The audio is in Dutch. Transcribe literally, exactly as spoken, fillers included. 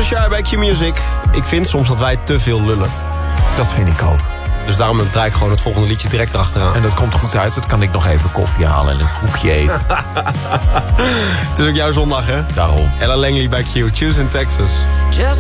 Texas Shy bij Q-Music. Ik vind soms dat wij te veel lullen. Dat vind ik ook. Dus daarom draai ik gewoon het volgende liedje direct erachteraan. En dat komt goed uit, dan kan ik nog even koffie halen en een koekje eten. Het is ook jouw zondag, hè? Daarom. Ella Langley bij Q, Choose in Texas. Just